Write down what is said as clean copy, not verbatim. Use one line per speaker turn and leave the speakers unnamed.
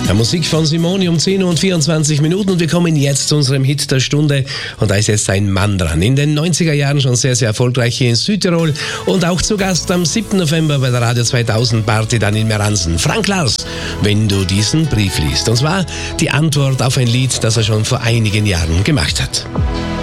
Ja, Musik von Simone um 10 Uhr und 24 Minuten und wir kommen jetzt zu unserem Hit der Stunde und da ist jetzt ein Mann dran. In den 90er Jahren schon sehr, sehr erfolgreich hier in Südtirol und auch zu Gast am 7. November bei der Radio 2000 Party dann in Meransen. Frank Lars, wenn du diesen Brief liest. Und zwar die Antwort auf ein Lied, das er schon vor einigen Jahren gemacht hat.